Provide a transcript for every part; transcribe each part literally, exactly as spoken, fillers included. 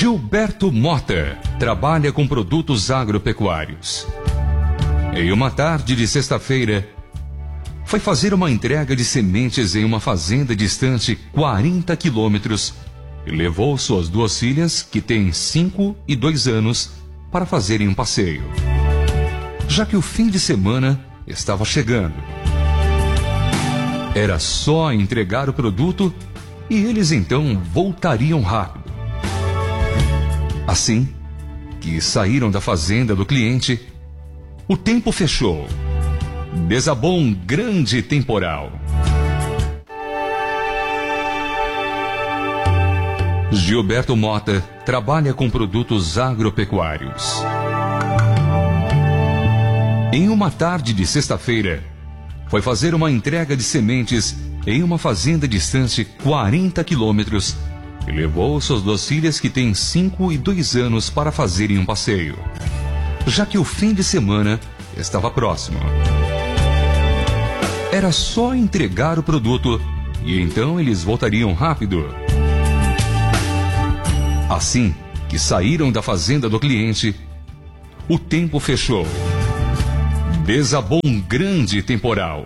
Gilberto Mota trabalha com produtos agropecuários. Em uma tarde de sexta-feira, foi fazer uma entrega de sementes em uma fazenda distante quarenta quilômetros e levou suas duas filhas, que têm cinco e dois anos, para fazerem um passeio, já que o fim de semana estava chegando. Era só entregar o produto e eles então voltariam rápido. Assim que saíram da fazenda do cliente, o tempo fechou. Desabou um grande temporal. Gilberto Mota trabalha com produtos agropecuários. Em uma tarde de sexta-feira, foi fazer uma entrega de sementes em uma fazenda distante quarenta quilômetros e levou suas duas filhas, que têm cinco e dois anos, para fazerem um passeio, já que o fim de semana estava próximo. Era só entregar o produto e então eles voltariam rápido. Assim que saíram da fazenda do cliente, o tempo fechou. Desabou um grande temporal.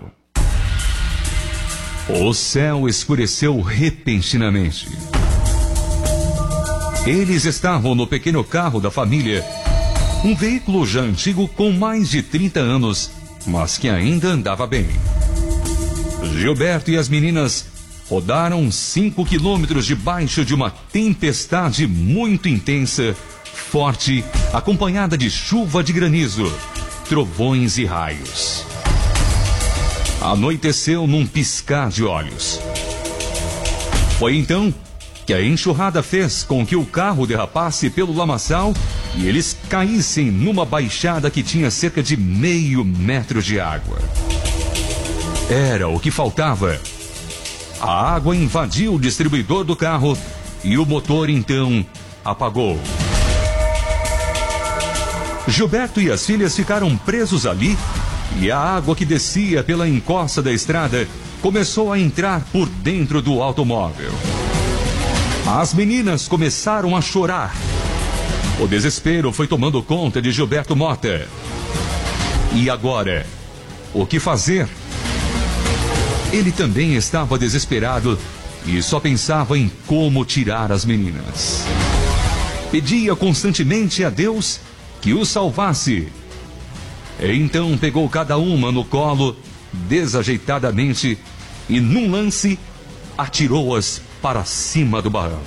O céu escureceu repentinamente. Eles estavam no pequeno carro da família, um veículo já antigo com mais de trinta anos, mas que ainda andava bem. Gilberto e as meninas rodaram cinco quilômetros debaixo de uma tempestade muito intensa, forte, acompanhada de chuva de granizo, trovões e raios. Anoiteceu num piscar de olhos. Foi então que a enxurrada fez com que o carro derrapasse pelo lamaçal e eles caíssem numa baixada que tinha cerca de meio metro de água. Era o que faltava. A água invadiu o distribuidor do carro e o motor então apagou. Gilberto e as filhas ficaram presos ali e a água que descia pela encosta da estrada começou a entrar por dentro do automóvel. As meninas começaram a chorar. O desespero foi tomando conta de Gilberto Mota. E agora, o que fazer? Ele também estava desesperado e só pensava em como tirar as meninas. Pedia constantemente a Deus que os salvasse. Então pegou cada uma no colo, desajeitadamente, e num lance, atirou-as para cima do barranco.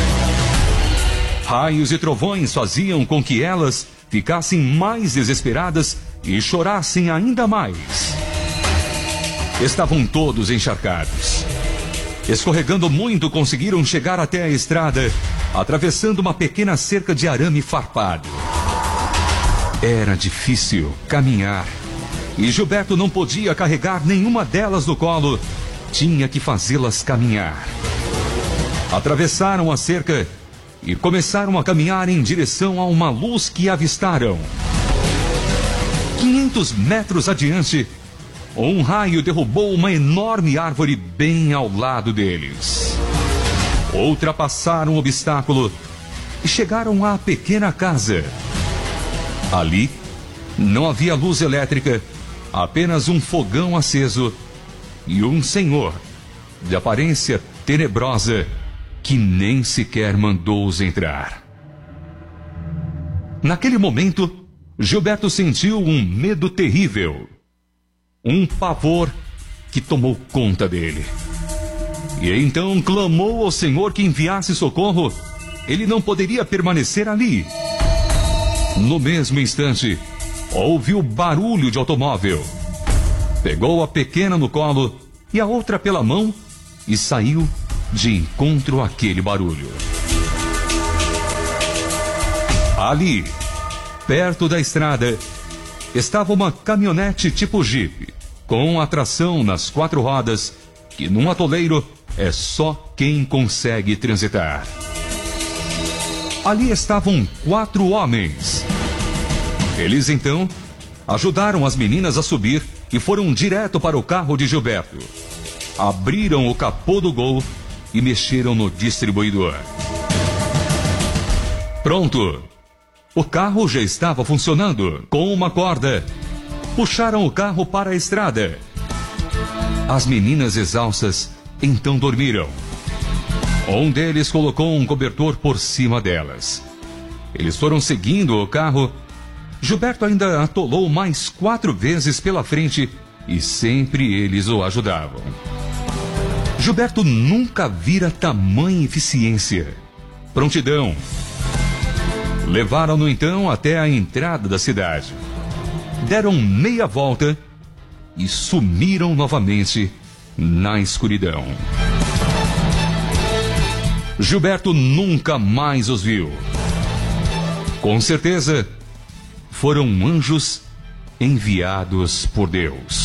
Raios e trovões faziam com que elas ficassem mais desesperadas e chorassem ainda mais. Estavam todos encharcados. Escorregando muito, conseguiram chegar até a estrada, atravessando uma pequena cerca de arame farpado. Era difícil caminhar, e Gilberto não podia carregar nenhuma delas no colo. Tinha que fazê-las caminhar. Atravessaram a cerca e começaram a caminhar em direção a uma luz que avistaram. quinhentos metros adiante, um raio derrubou uma enorme árvore bem ao lado deles. Ultrapassaram o obstáculo e chegaram à pequena casa. Ali não havia luz elétrica, apenas um fogão aceso e um senhor de aparência tenebrosa que nem sequer mandou-os entrar. Naquele momento, Gilberto sentiu um medo terrível, um pavor que tomou conta dele. E então clamou ao Senhor que enviasse socorro. Ele não poderia permanecer ali. No mesmo instante, ouviu barulho de automóvel. Pegou a pequena no colo e a outra pela mão e saiu de encontro àquele barulho. Ali, perto da estrada, estava uma caminhonete tipo Jeep, com atração nas quatro rodas, que num atoleiro é só quem consegue transitar. Ali estavam quatro homens. Eles então ajudaram as meninas a subir e foram direto para o carro de Gilberto. Abriram o capô do Gol e mexeram no distribuidor. Pronto! O carro já estava funcionando com uma corda. Puxaram o carro para a estrada. As meninas exaustas então dormiram. Um deles colocou um cobertor por cima delas. Eles foram seguindo o carro. Gilberto ainda atolou mais quatro vezes pela frente e sempre eles o ajudavam. Gilberto nunca vira tamanha eficiência. Prontidão. Levaram-no então até a entrada da cidade. Deram meia volta e sumiram novamente na escuridão. Gilberto nunca mais os viu. Com certeza, foram anjos enviados por Deus.